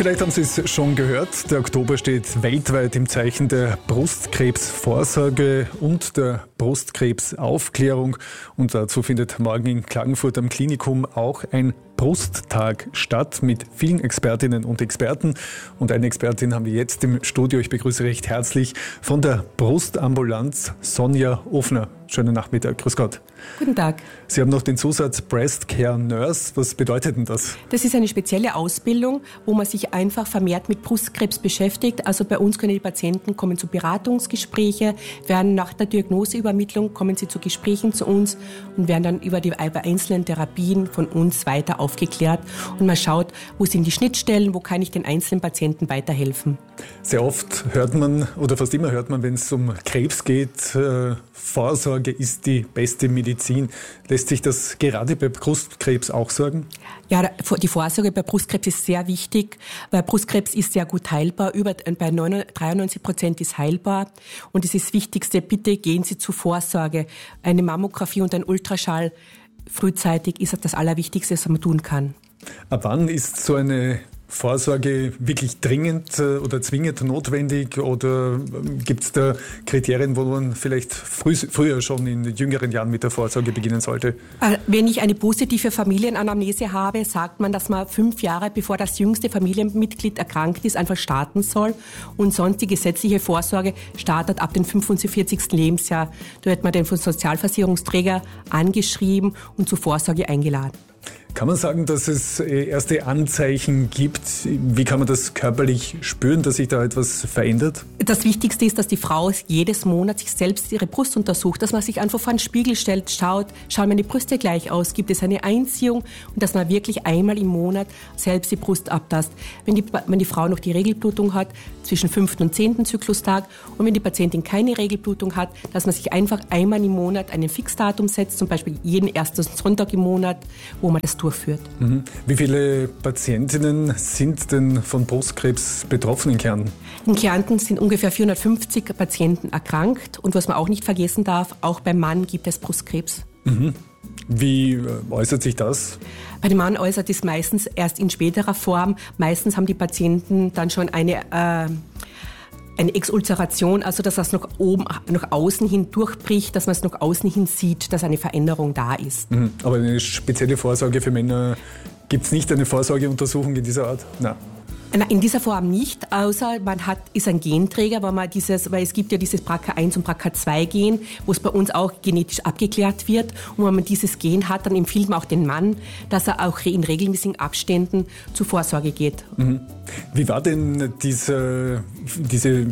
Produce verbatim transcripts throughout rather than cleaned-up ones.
Vielleicht haben Sie es schon gehört, der Oktober steht weltweit im Zeichen der Brustkrebsvorsorge und der Brustkrebsaufklärung. Und dazu findet morgen in Klagenfurt am Klinikum auch ein Brusttag statt mit vielen Expertinnen und Experten. Und eine Expertin haben wir jetzt im Studio. Ich begrüße recht herzlich von der Brustambulanz Sonja Ofner. Schönen Nachmittag. Grüß Gott. Guten Tag. Sie haben noch den Zusatz Breast Care Nurse. Was bedeutet denn das? Das ist eine spezielle Ausbildung, wo man sich einfach vermehrt mit Brustkrebs beschäftigt. Also bei uns können die Patienten kommen zu Beratungsgespräche, werden nach der Diagnoseübermittlung kommen sie zu Gesprächen zu uns und werden dann über die einzelnen Therapien von uns weiter aufgeklärt. Und man schaut, wo sind die Schnittstellen, wo kann ich den einzelnen Patienten weiterhelfen. Sehr oft hört man, oder fast immer hört man, wenn es um Krebs geht, äh, Vorsorge ist die beste Medizin. Lässt sich das gerade bei Brustkrebs auch sagen? Ja, die Vorsorge bei Brustkrebs ist sehr wichtig, weil Brustkrebs ist sehr gut heilbar. Über, bei dreiundneunzig Prozent ist heilbar. Und das ist das Wichtigste, bitte gehen Sie zur Vorsorge. Eine Mammographie und ein Ultraschall frühzeitig ist das Allerwichtigste, was man tun kann. Ab wann ist so eine Vorsorge wirklich dringend oder zwingend notwendig, oder gibt es da Kriterien, wo man vielleicht früh, früher schon in jüngeren Jahren mit der Vorsorge beginnen sollte? Wenn ich eine positive Familienanamnese habe, sagt man, dass man fünf Jahre bevor das jüngste Familienmitglied erkrankt ist, einfach starten soll, und sonst die gesetzliche Vorsorge startet ab dem fünfundvierzigsten Lebensjahr. Da wird man den Sozialversicherungsträger angeschrieben und zur Vorsorge eingeladen. Kann man sagen, dass es erste Anzeichen gibt? Wie kann man das körperlich spüren, dass sich da etwas verändert? Das Wichtigste ist, dass die Frau jedes Monat sich selbst ihre Brust untersucht, dass man sich einfach vor den Spiegel stellt, schaut, schauen meine Brüste gleich aus, gibt es eine Einziehung, und dass man wirklich einmal im Monat selbst die Brust abtastet. Wenn die, wenn die Frau noch die Regelblutung hat, zwischen fünften und zehnten Zyklustag, und wenn die Patientin keine Regelblutung hat, dass man sich einfach einmal im Monat einen Fixdatum setzt, zum Beispiel jeden ersten Sonntag im Monat, wo man das durchführt. Mhm. Wie viele Patientinnen sind denn von Brustkrebs betroffen in Kärnten? In Kärnten sind ungefähr vierhundertfünfzig Patienten erkrankt, und was man auch nicht vergessen darf, auch beim Mann gibt es Brustkrebs. Mhm. Wie äußert sich das? Bei dem Mann äußert es meistens erst in späterer Form. Meistens haben die Patienten dann schon eine äh, Eine Exulzeration, also dass das nach oben, nach außen hin durchbricht, dass man es nach außen hin sieht, dass eine Veränderung da ist. Mhm. Aber eine spezielle Vorsorge für Männer, gibt es nicht eine Vorsorgeuntersuchung in dieser Art? Nein. In dieser Form nicht, außer man hat, ist ein Genträger, weil, man dieses, weil es gibt ja dieses B R C A eins und B R C A zwei Gen, wo es bei uns auch genetisch abgeklärt wird. Und wenn man dieses Gen hat, dann empfiehlt man auch den Mann, dass er auch in regelmäßigen Abständen zur Vorsorge geht. Mhm. Wie war denn diese, diese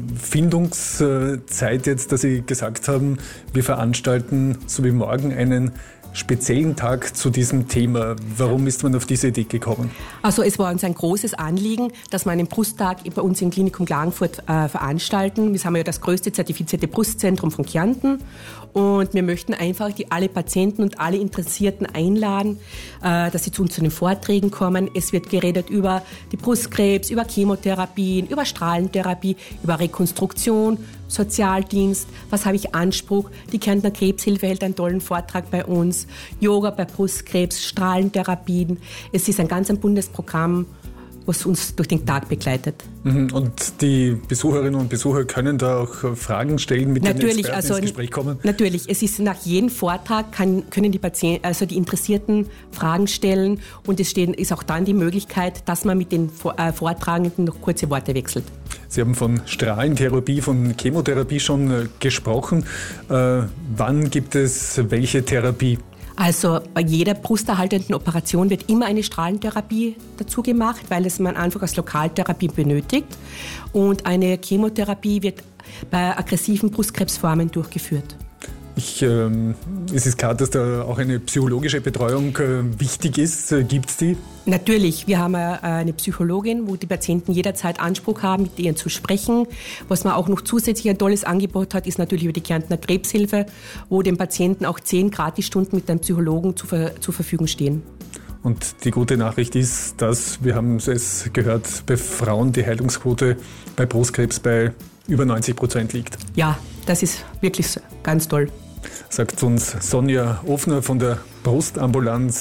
Findungszeit jetzt, dass Sie gesagt haben, wir veranstalten so wie morgen einen speziellen Tag zu diesem Thema? Warum ist man auf diese Idee gekommen? Also es war uns ein großes Anliegen, dass wir einen Brusttag bei uns im Klinikum Klagenfurt äh, veranstalten. Wir haben ja das größte zertifizierte Brustzentrum von Kärnten, und wir möchten einfach die alle Patienten und alle Interessierten einladen, äh, dass sie zu uns zu den Vorträgen kommen. Es wird geredet über die Brustkrebs, über Chemotherapien, über Strahlentherapie, über Rekonstruktion, Sozialdienst, was habe ich Anspruch. Die Kärntner Krebshilfe hält einen tollen Vortrag bei uns. Yoga bei Brustkrebs, Strahlentherapien. Es ist ein ganz ein buntes Programm, was uns durch den Tag begleitet. Und die Besucherinnen und Besucher können da auch Fragen stellen, mit natürlich, den Experten also, ins Gespräch kommen? Natürlich. Es ist nach jedem Vortrag kann, können die Patienten, also die Interessierten Fragen stellen, und es stehen, ist auch dann die Möglichkeit, dass man mit den äh, Vortragenden noch kurze Worte wechselt. Sie haben von Strahlentherapie, von Chemotherapie schon äh, gesprochen. Äh, wann gibt es welche Therapie? Also bei jeder brusterhaltenden Operation wird immer eine Strahlentherapie dazu gemacht, weil es man einfach als Lokaltherapie benötigt. Und eine Chemotherapie wird bei aggressiven Brustkrebsformen durchgeführt. Ich, ähm, es ist klar, dass da auch eine psychologische Betreuung äh, wichtig ist. Äh, Gibt es die? Natürlich. Wir haben äh, eine Psychologin, wo die Patienten jederzeit Anspruch haben, mit ihr zu sprechen. Was man auch noch zusätzlich ein tolles Angebot hat, ist natürlich über die Kärntner Krebshilfe, wo den Patienten auch zehn Gratisstunden mit einem Psychologen zu, zur Verfügung stehen. Und die gute Nachricht ist, dass, wir haben es gehört, bei Frauen die Heilungsquote bei Brustkrebs bei über neunzig Prozent liegt. Ja, das ist wirklich ganz toll. Sagt uns Sonja Ofner von der Brustambulanz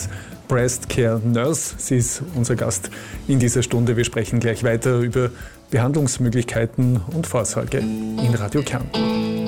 Breast Care Nurse. Sie ist unser Gast in dieser Stunde. Wir sprechen gleich weiter über Behandlungsmöglichkeiten und Vorsorge in Radio Kärnten.